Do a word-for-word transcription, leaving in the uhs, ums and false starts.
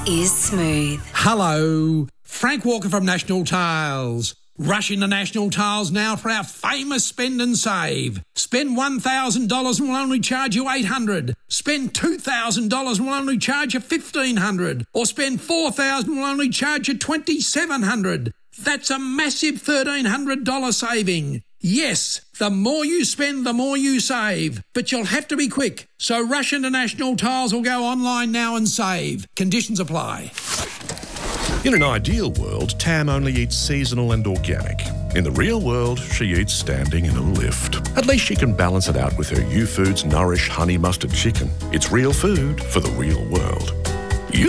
is smooth. Hello, Frank Walker from National Tiles. Rush into National Tiles now for our famous spend and save. Spend one thousand dollars and we'll only charge you eight hundred dollars. Spend two thousand dollars and we'll only charge you fifteen hundred dollars. Or spend four thousand dollars and we'll only charge you twenty-seven hundred dollars. That's a massive thirteen hundred dollars saving. Yes, the more you spend, the more you save. But you'll have to be quick. So rush into National Tiles or go online now and save. Conditions apply. In an ideal world, Tam only eats seasonal and organic. In the real world, she eats standing in a lift. At least she can balance it out with her U-Foods Nourish Honey Mustard Chicken. It's real food for the real world.